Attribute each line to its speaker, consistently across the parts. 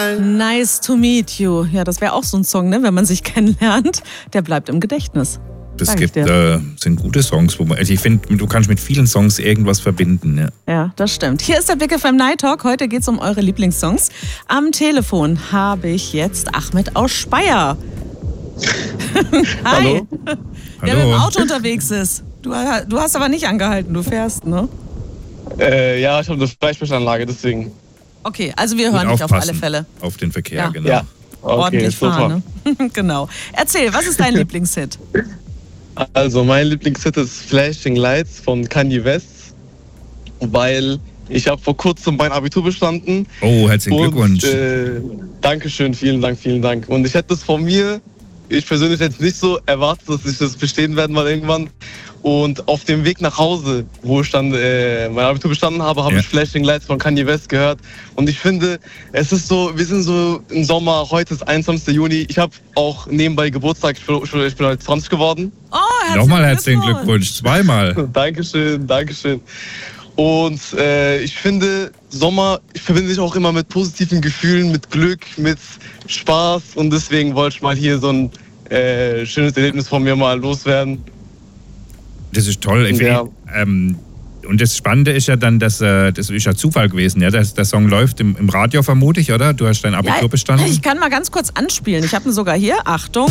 Speaker 1: Nice to meet you. Ja, das wäre auch so ein Song, ne? Wenn man sich kennenlernt. Der bleibt im Gedächtnis.
Speaker 2: Das sind gute Songs, wo man, also ich finde, du kannst mit vielen Songs irgendwas verbinden. Ja,
Speaker 1: ja, das stimmt. Hier ist der Big FM Night Talk. Heute geht es um eure Lieblingssongs. Am Telefon habe ich jetzt Ahmed aus Speyer. Hi.
Speaker 3: Hallo.
Speaker 1: Der mit dem Auto unterwegs ist. Du hast aber nicht angehalten, du fährst, ne?
Speaker 3: Ja, ich habe eine Freisprechanlage, deswegen.
Speaker 1: Okay, also wir hören dich auf alle Fälle.
Speaker 2: Auf den Verkehr,
Speaker 1: ja.
Speaker 2: genau.
Speaker 3: Ja, okay,
Speaker 1: ordentlich
Speaker 3: super.
Speaker 1: fahren, ne? Genau. Erzähl, was ist dein Lieblingshit?
Speaker 3: Also mein Lieblingshit ist Flashing Lights von Kanye West, weil ich habe vor kurzem mein Abitur bestanden.
Speaker 2: Oh, herzlichen Glückwunsch.
Speaker 3: Dankeschön, vielen Dank. Und ich hätte das von mir, ich persönlich jetzt nicht so erwartet, dass ich das bestehen werde mal irgendwann. Und auf dem Weg nach Hause, wo ich dann mein Abitur bestanden habe, habe ich Flashing Lights von Kanye West gehört. Und ich finde, es ist so, wir sind so im Sommer, heute ist 21. Juni. Ich habe auch nebenbei Geburtstag, ich bin heute 20 geworden.
Speaker 1: Oh,
Speaker 2: nochmal herzlichen Glückwunsch, zweimal.
Speaker 3: Dankeschön. Und ich finde, Sommer verbinde ich auch immer mit positiven Gefühlen, mit Glück, mit Spaß. Und deswegen wollte ich mal hier so ein schönes Erlebnis von mir mal loswerden.
Speaker 2: Das ist toll.
Speaker 3: Ja.
Speaker 2: Und das Spannende ist ja dann, dass das ist ja Zufall gewesen, ja? Der Song läuft im Radio vermutlich, oder? Du hast dein Abitur bestanden.
Speaker 1: Ich kann mal ganz kurz anspielen. Ich habe ihn sogar hier. Achtung.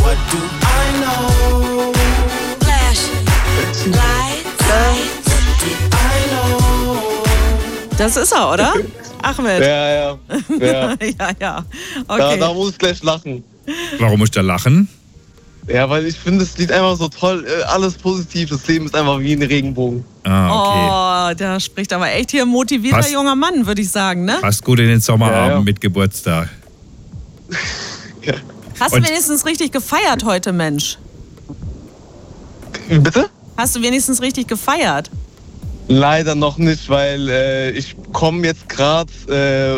Speaker 1: Das ist er, oder? Ahmed.
Speaker 3: Ja.
Speaker 1: Ja. Okay.
Speaker 3: Da muss ich gleich lachen.
Speaker 2: Warum musst du da lachen?
Speaker 3: Ja, weil ich finde das Lied einfach so toll. Alles positiv. Das Leben ist einfach wie ein Regenbogen.
Speaker 2: Ah, okay.
Speaker 1: Oh, da spricht aber echt hier ein motivierter junger Mann, würde ich sagen, ne?
Speaker 2: Passt gut in den Sommerabend mit Geburtstag.
Speaker 3: Ja.
Speaker 1: Hast du wenigstens richtig gefeiert heute, Mensch?
Speaker 3: Bitte?
Speaker 1: Hast du wenigstens richtig gefeiert?
Speaker 3: Leider noch nicht, weil ich komme jetzt gerade